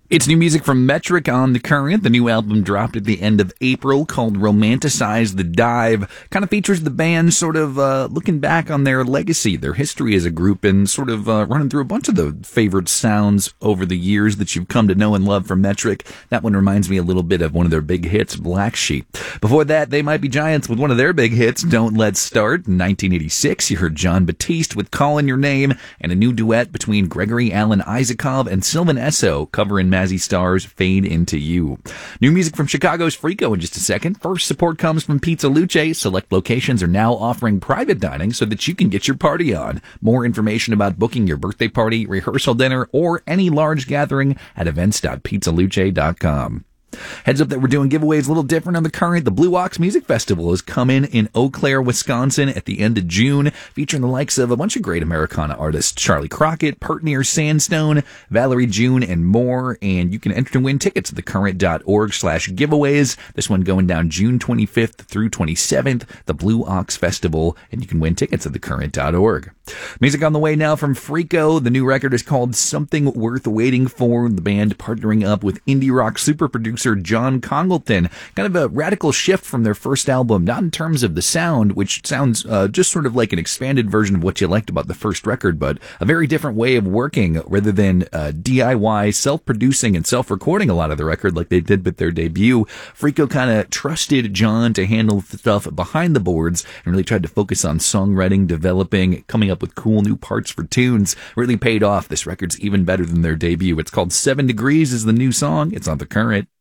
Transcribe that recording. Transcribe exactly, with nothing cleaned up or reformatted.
It's new music from Metric on The Current. The new album dropped at the end of April called Romanticize the Dive. Kind of features the band sort of uh, looking back on their legacy, their history as a group, and sort of uh, running through a bunch of the favorite sounds over the years that you've come to know and love from Metric. That one reminds me a little bit of one of their big hits, Black Sheep. Before that, They Might Be Giants with one of their big hits, Don't Let's Start. In nineteen eighty-six, you heard John Batiste with Callin' Your Name, and a new duet between Gregory Alan Isakov and Sylvan Esso covering Mazzy Star's Fade Into You. New music from Chicago's Freako in just a second. First support comes from Pizza Luce. Select locations are now offering private dining so that you can get your party on. More information about booking your birthday party, rehearsal dinner, or any large gathering at events dot pizza luce dot com. Heads up that we're doing giveaways a little different on The Current. The Blue Ox Music Festival is coming in Eau Claire, Wisconsin at the end of June, featuring the likes of a bunch of great Americana artists, Charlie Crockett, Pertney Sandstone, Valerie June, and more. And you can enter to win tickets at thecurrent.org slash giveaways. This one going down June twenty-fifth through twenty-seventh, the Blue Ox Festival, and you can win tickets at thecurrent dot org. Music on the way now from Freako. The new record is called Something Worth Waiting For. The band partnering up with indie rock super producer John Congleton. Kind of a radical shift from their first album, not in terms of the sound, which sounds uh, just sort of like an expanded version of what you liked about the first record, but a very different way of working rather than uh, D I Y, self-producing and self-recording a lot of the record like they did with their debut. Freako kind of trusted John to handle the stuff behind the boards and really tried to focus on songwriting, developing, coming up with cool new parts for tunes. Really paid off. This record's even better than their debut. It's called Seven Degrees is the new song. It's on The Current.